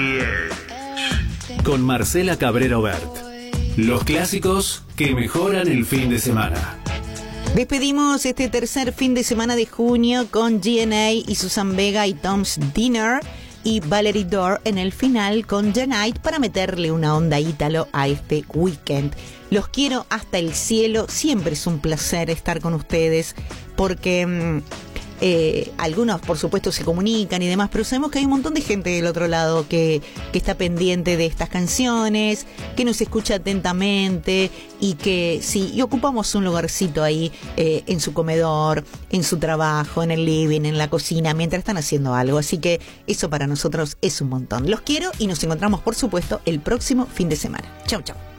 Con Marcela Cabrero Bert. Los clásicos que mejoran el fin de semana. Despedimos este tercer fin de semana de junio con GNA y Susan Vega y Tom's Dinner y Valerie Dorr en el final con The Night para meterle una onda ítalo a este weekend. Los quiero hasta el cielo, siempre es un placer estar con ustedes porque algunos por supuesto se comunican y demás, pero sabemos que hay un montón de gente del otro lado que está pendiente de estas canciones, que nos escucha atentamente y ocupamos un lugarcito ahí en su comedor, en su trabajo, en el living, en la cocina, mientras están haciendo algo, así que eso para nosotros es un montón. Los quiero y nos encontramos por supuesto el próximo fin de semana. Chau, chau.